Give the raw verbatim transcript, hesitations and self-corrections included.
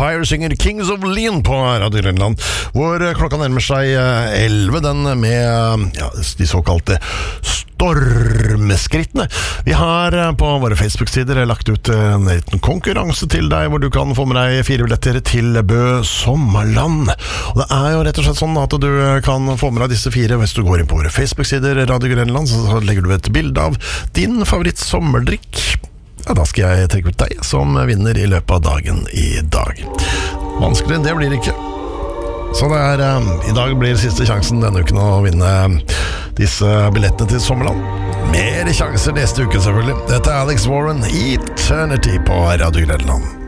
Fire synger Kings of Leon på Radio Grønland, hvor klokka nærmer seg elleve, den med ja, de såkalte stormskrittene. Vi har på våre Facebook-sider lagt ut en liten konkurranse til deg, hvor du kan få med deg fire billetter til Bø Sommerland. Og det er jo rett og slett sånn at du kan få med deg disse fire hvis du går inn på våre Facebook-sider Radio Grønland, så legger du et bilde av din favoritt sommerdrikk. Ja, da skal jeg trekke ut deg som vinner i løpet av dagen i dag. Vanskeligere enn det blir det ikke. Så det er, um, i dag blir siste sjansen denne uken å vinne disse billettene til Sommerland. Mer sjanser neste uke selvfølgelig. Dette er Alex Warren, Eternity på Radio Grønland.